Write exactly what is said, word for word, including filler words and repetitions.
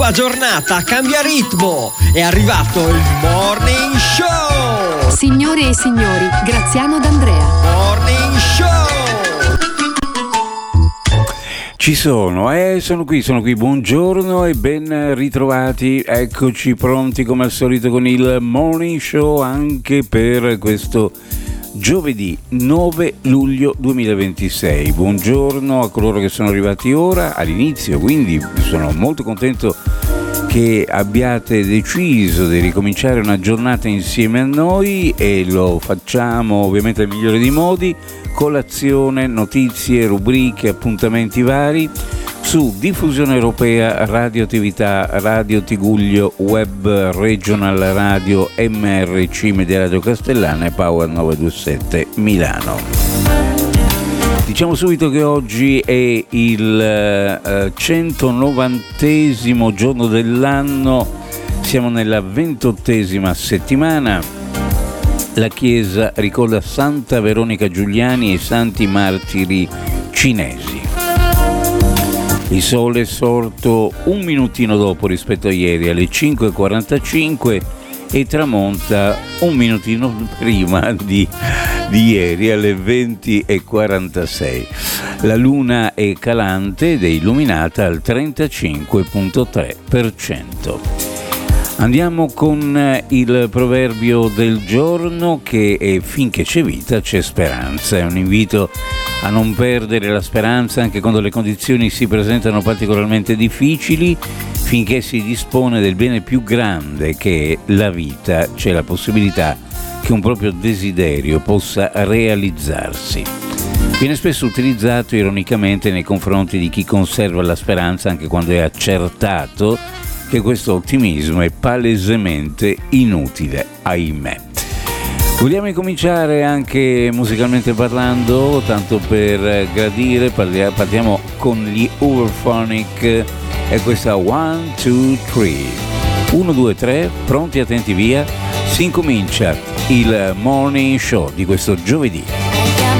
La giornata cambia ritmo, è arrivato il Morning Show! Signore e signori, Graziano D'Andrea. Morning Show! Ci sono, eh, sono qui, sono qui, buongiorno e ben ritrovati, eccoci pronti come al solito con il Morning Show anche per questo giovedì nove luglio duemilaventisei. Buongiorno a coloro che sono arrivati ora all'inizio, quindi sono molto contento che abbiate deciso di ricominciare una giornata insieme a noi e lo facciamo ovviamente nel migliore dei modi, colazione, notizie, rubriche, appuntamenti vari su Diffusione Europea, Radioattività, Radio Tiguglio, Web Regional Radio, M R C Media Radio Castellana e Power novecentoventisette Milano. Diciamo subito che oggi è il uh, centonovantesimo giorno dell'anno, siamo nella ventottesima settimana. La Chiesa ricorda Santa Veronica Giuliani e i santi martiri cinesi. Il sole è sorto un minutino dopo rispetto a ieri, alle cinque e quarantacinque, e tramonta un minutino prima di, di ieri, alle venti e quarantasei. La luna è calante ed è illuminata al trentacinque virgola tre per cento. Andiamo con il proverbio del giorno, che è: finché c'è vita c'è speranza. È un invito a non perdere la speranza anche quando le condizioni si presentano particolarmente difficili. Finché si dispone del bene più grande che è la vita, c'è la possibilità che un proprio desiderio possa realizzarsi. Viene spesso utilizzato ironicamente nei confronti di chi conserva la speranza anche quando è accertato che questo ottimismo è palesemente inutile, ahimè. Vogliamo incominciare anche musicalmente parlando, tanto per gradire, partiamo con gli Uberphonic e questa one, two, three. uno, due, tre, pronti, attenti, via. Si incomincia il Morning Show di questo giovedì.